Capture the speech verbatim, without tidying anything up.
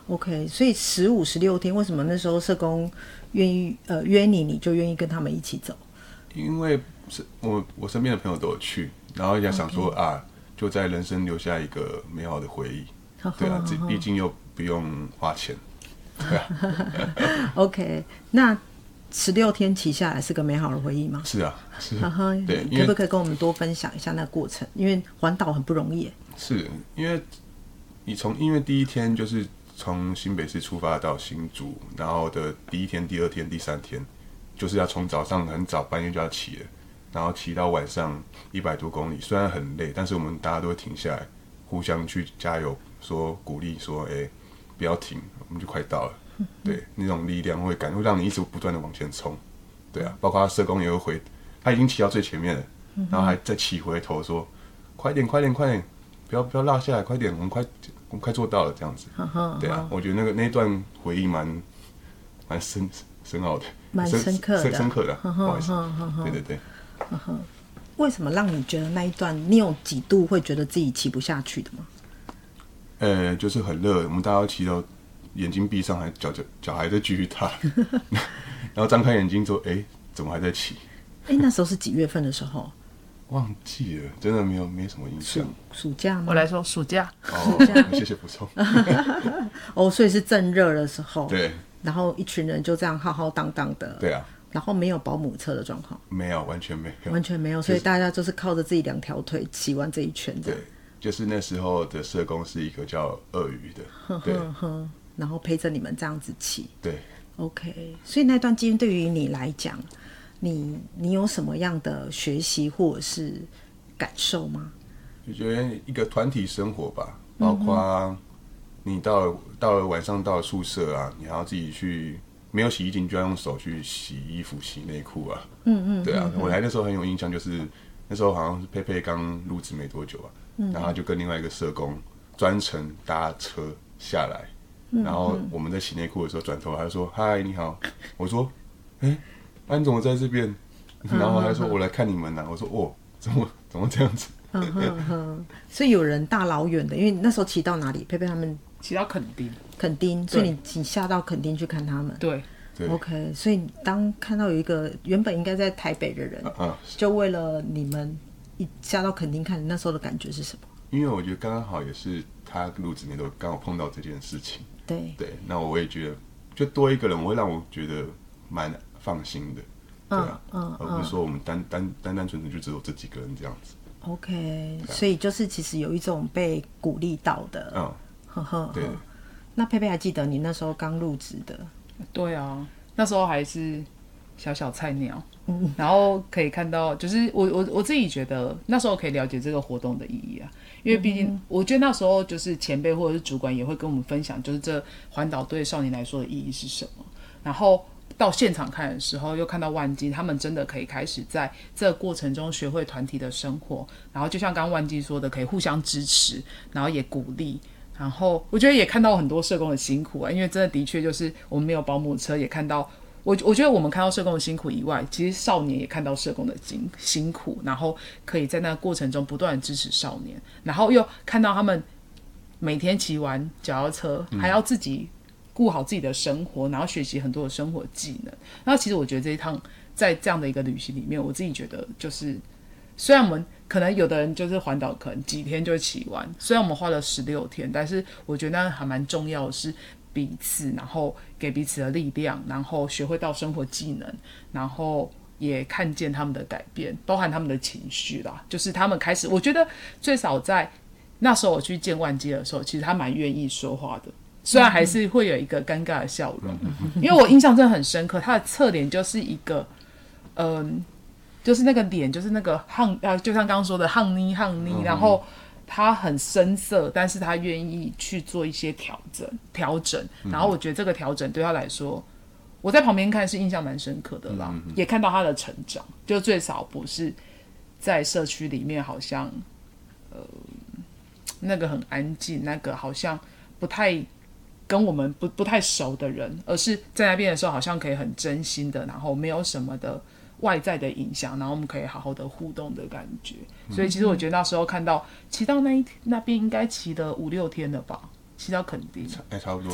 OK， 所以十五、十六天，为什么那时候社工愿意呃约你，你就愿意跟他们一起走？ 因为我我身边的朋友都有去，然后也想说、okay. 啊，就在人生留下一个美好的回忆。对啊，这毕竟又不用花钱。对啊。 OK， 那十六天骑下来是个美好的回忆吗？ 是啊，是。 对，可不可以跟我们多分享一下那个过程？因为环岛很不容易。是因为你从因为第一天就是从新北市出发到新竹，然后的第一天、第二天、第三天，就是要从早上很早半夜就要骑了，然后骑到晚上一百多公里，虽然很累，但是我们大家都会停下来，互相去加油，说鼓励，说哎、欸、不要停，我们就快到了。对，那种力量会感会让你一直不断的往前冲。对啊，包括他社工也会回，他已经骑到最前面了，然后还再骑回头说，快点快点快点，不要不要落下来，快点，我们快我们快做到了这样子。对啊，我觉得那个那一段回忆蛮蛮深深奥的， 蛮深刻的， 深深刻的。不好意思，对对对。 为什么让你觉得那一段，你有几度会觉得自己骑不下去的吗？ 呃，就是很热，我们大家骑到眼睛闭上，还脚脚脚还在继续踏，然后张开眼睛说：“哎、欸，怎么还在骑？” 哎、欸，那时候是几月份的时候？ 忘记了，真的没有没什么印象。 暑假吗？ 我来说暑假。 哦，谢谢补充。 哦，所以是正热的时候。 对。 然后一群人就这样浩浩荡荡的。 对啊。 然后没有保姆车的状况。 没有，完全没有。 完全没有，所以大家就是靠着自己两条腿骑完这一圈的。 对，就是那时候的社工是一个叫鳄鱼的。对。 然后陪着你们这样子骑。 对。 OK， 所以那段经验对于你来讲，你你有什么样的学习或者是感受吗？ 就觉得一个团体生活吧，包括你到了到了晚上到了宿舍啊，你还要自己去，没有洗衣机就要用手去洗衣服、洗内裤啊。嗯嗯，对啊，我来那时候很有印象，就是那时候好像是佩佩刚入职没多久啊，嗯、然后就跟另外一个社工专程搭车下来。然后我们在洗内裤的时候，转头他就说：“嗨，你好。”我说：“哎、欸，安总在这边。”然后他说：“我来看你们呢、啊。”我说：“哦，怎么怎么这样子？” 嗯哼哼，所以有人大老远的，因为那时候骑到哪里？佩佩他们骑到垦丁， 垦丁，所以你你下到垦丁去看他们。 对对 ，OK。所以当看到有一个原本应该在台北的人，啊啊、就为了你们一下到垦丁看，那时候的感觉是什么？ 因为我觉得刚刚好也是他入职没多，刚好碰到这件事情。 对对，那我也觉得，就多一个人，我会让我觉得蛮放心的，对啊，嗯嗯、而不是说我们单单单单纯纯就只有这几个人这样子。 OK，、啊、所以就是其实有一种被鼓励到的，嗯，呵呵，对。那佩佩还记得你那时候刚入职的？ 对啊，那时候还是小小菜鸟，嗯，然后可以看到，就是我我我自己觉得那时候可以了解这个活动的意义啊。因为毕竟，我觉得那时候就是前辈或者是主管也会跟我们分享，就是这环岛对少年来说的意义是什么。然后到现场看的时候，又看到万基他们真的可以开始在这个过程中学会团体的生活。然后就像刚刚万基说的，可以互相支持，然后也鼓励。然后我觉得也看到很多社工的辛苦啊，因为真的的确就是我们没有保姆车，也看到。我我觉得我们看到社工的辛苦以外，其实少年也看到社工的辛苦，然后可以在那个过程中不断的支持少年，然后又看到他们每天骑完脚踏车，还要自己顾好自己的生活，然后学习很多的生活技能。那其实我觉得这一趟在这样的一个旅行里面，我自己觉得就是，虽然我们可能有的人就是环岛可能几天就骑完，虽然我们花了十六天，但是我觉得那还蛮重要的是。彼此，然后给彼此的力量，然后学会到生活技能，然后也看见他们的改变，包含他们的情绪啦。就是他们开始，我觉得最少在那时候我去见万基的时候，其实他蛮愿意说话的，虽然还是会有一个尴尬的笑容，因为我印象真的很深刻，他的侧脸就是一个，嗯、呃，就是那个脸，就是那个夯啊，就像刚刚说的夯妮夯妮，然后。他很深色，但是他愿意去做一些调整，调整。然后我觉得这个调整对他来说，我在旁边看是印象蛮深刻的啦，嗯嗯嗯也看到他的成长，就最少不是在社区里面好像，呃，那个很安静，那个好像不太跟我们不不太熟的人，而是在那边的时候好像可以很真心的，然后没有什么的。外在的影响，然后我们可以好好的互动的感觉，所以其实我觉得那时候看到骑到那一那边应该骑了五六天了吧，骑到垦丁， 哎，差不多，